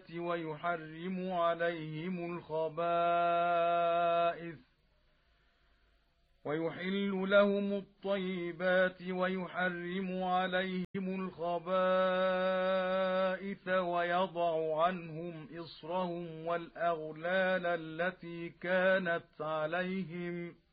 ويحرم عليهم الخبائث ويحل لهم الطيبات ويحرم عليهم الخبائث ويضع عنهم إصرهم والأغلال التي كانت عليهم